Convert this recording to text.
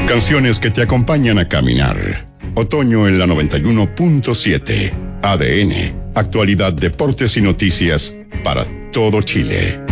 Canciones que te acompañan a caminar. Otoño en la 91.7. ADN. Actualidad, deportes y noticias para todo Chile.